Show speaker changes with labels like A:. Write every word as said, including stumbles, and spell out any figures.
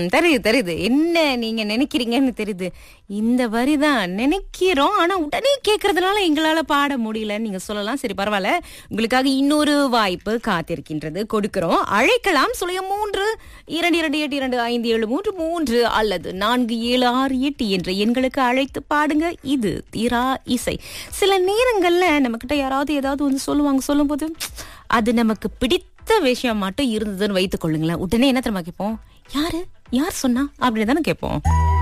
A: தெரியுது தெரியுது என்ன நீங்க நினைக்கிறீங்கன்னு தெரியுது. இந்த வரிதான் நினைக்கிறோம், ஆனா உடனே கேக்குறதுனால எங்களால பாட முடியல நீங்க சொல்லலாம். சரி பரவாயில்ல, உங்களுக்காக இன்னொரு வாய்ப்பு காத்திருக்கின்றது, கொடுக்கிறோம். அழைக்கலாம். சுழியம் மூன்று இரண்டு இரண்டு எட்டு இரண்டு ஐந்து ஏழு மூன்று மூன்று அல்லது நான்கு ஏழு ஆறு எட்டு என்ற எண்களுக்கு அழைத்து பாடுங்க. இது தீரா இசை. சில நேரங்கள்ல நம்ம கிட்ட யாராவது ஏதாவது வந்து சொல்லுவாங்க, சொல்லும் போது அது நமக்கு பிடித்த விஷயம் மட்டும் இருந்ததுன்னு வைத்துக் கொள்ளுங்களேன், உடனே என்ன தெரியுமா கேட்போம், யாரு யார் சொன்னா அப்படின்னு தானே கேட்போம்.